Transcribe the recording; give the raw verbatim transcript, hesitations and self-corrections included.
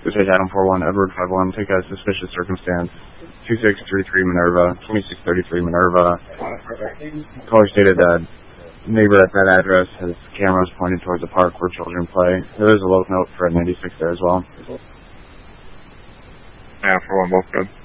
This is Adam four one, Edward five one, take a suspicious circumstance, two six three three Minerva, twenty-six thirty-three Minerva. Caller stated that neighbor at that address has cameras pointed towards a park where children play. There is a local note for a ninety-six there as well. Yeah, for one, both good.